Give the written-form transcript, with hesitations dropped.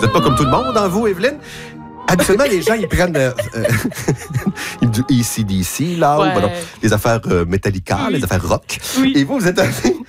n'êtes pas comme tout le monde, hein, vous, Evelyne? Habituellement, les gens, ils prennent du AC/DC, là, Ouais. ou les affaires Metallica, Oui. les affaires rock. Oui. Et vous êtes allé